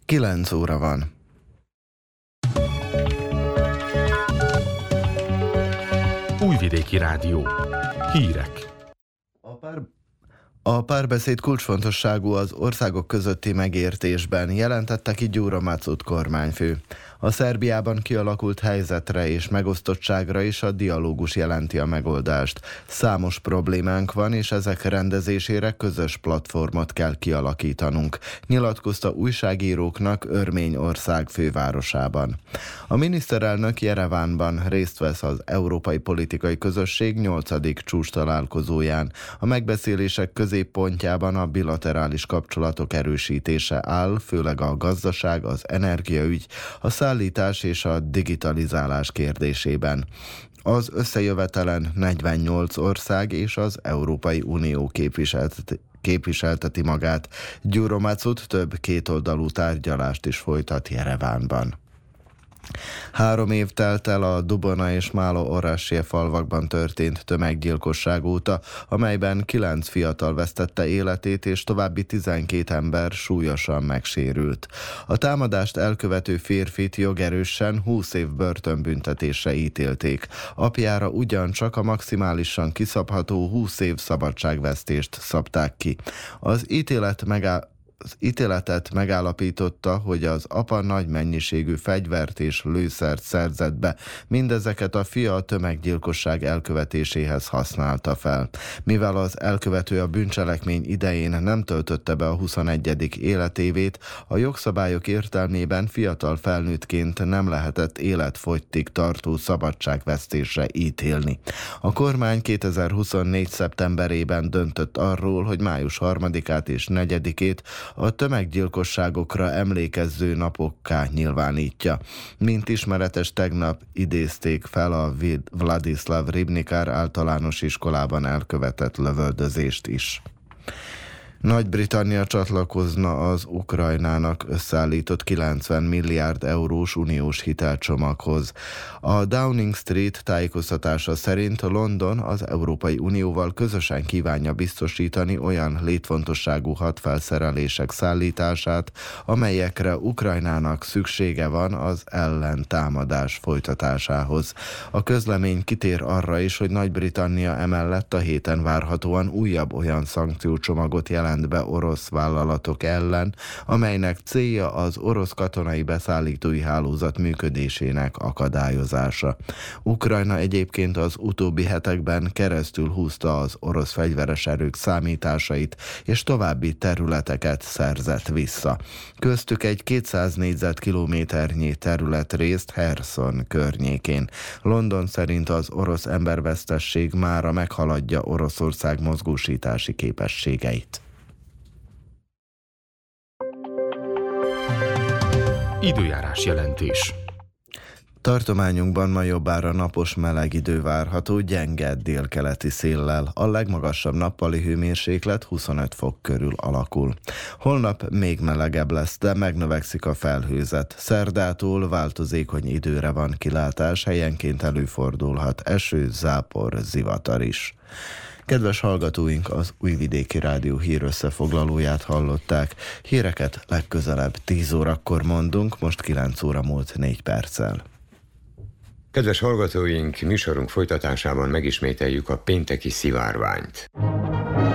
9 óra van. Újvidéki Rádió. Hírek. A párbeszéd kulcsfontosságú az országok közötti megértésben, jelentette ki Gyuro Mацud kormányfő. A Szerbiában kialakult helyzetre és megosztottságra is a dialógus jelenti a megoldást. Számos problémánk van, és ezek rendezésére közös platformot kell kialakítanunk, nyilatkozta újságíróknak Örményország fővárosában. A miniszterelnök Jerevánban részt vesz az Európai Politikai Közösség 8. csúcstalálkozóján. A megbeszélések középpontjában a bilaterális kapcsolatok erősítése áll, főleg a gazdaság, az energiaügy, a szállítás és a digitalizálás kérdésében. Az összejövetelen 48 ország és az Európai Unió képviselteti magát. Gyuro Mацud több kétoldalú tárgyalást is folytat Jerevánban. 3 év telt el a Dubona és Málo Orasie falvakban történt tömeggyilkosság óta, amelyben 9 fiatal vesztette életét és további 12 ember súlyosan megsérült. A támadást elkövető férfit jogerősen 20 év börtönbüntetésre ítélték. Apjára ugyancsak a maximálisan kiszabható 20 év szabadságvesztést szabták ki. Az ítéletet megállapította, hogy az apa nagy mennyiségű fegyvert és lőszert szerzett be, mindezeket a fia a tömeggyilkosság elkövetéséhez használta fel. Mivel az elkövető a bűncselekmény idején nem töltötte be a 21. életévét, a jogszabályok értelmében fiatal felnőttként nem lehetett életfogytig tartó szabadságvesztésre ítélni. A kormány 2024. szeptemberében döntött arról, hogy május 3-át és 4-ét a tömeggyilkosságokra emlékező napokká nyilvánítja. Mint ismeretes, tegnap idézték fel a Vladislav Ribnikar általános iskolában elkövetett lövöldözést is. Nagy-Britannia csatlakozna az Ukrajnának összeállított 90 milliárd eurós uniós hitelcsomaghoz. A Downing Street tájékoztatása szerint London az Európai Unióval közösen kívánja biztosítani olyan létfontosságú hadfelszerelések szállítását, amelyekre Ukrajnának szüksége van az ellentámadás folytatásához. A közlemény kitér arra is, hogy Nagy-Britannia emellett a héten várhatóan újabb olyan szankciócsomagot jelent be orosz vállalatok ellen, amelynek célja az orosz katonai beszállítói hálózat működésének akadályozása. Ukrajna egyébként az utóbbi hetekben keresztül húzta az orosz fegyveres erők számításait, és további területeket szerzett vissza. Köztük egy 200 négyzetkilométernyi területrészt Herson környékén. London szerint az orosz embervesztesség mára meghaladja Oroszország mozgósítási képességeit. Időjárás jelentés. Tartományunkban ma jobbára napos meleg idő várható, gyenge délkeleti széllel. A legmagasabb nappali hőmérséklet 25 fok körül alakul. Holnap még melegebb lesz, de megnövekszik a felhőzet. Szerdától változékony időre van kilátás, helyenként előfordulhat eső, zápor, zivatar is. Kedves hallgatóink, az Újvidéki Rádió hírösszefoglalóját hallották. Híreket legközelebb 10 órakor mondunk, most 9 óra múlt 4 perccel. Kedves hallgatóink, műsorunk folytatásában megismételjük a pénteki szivárványt.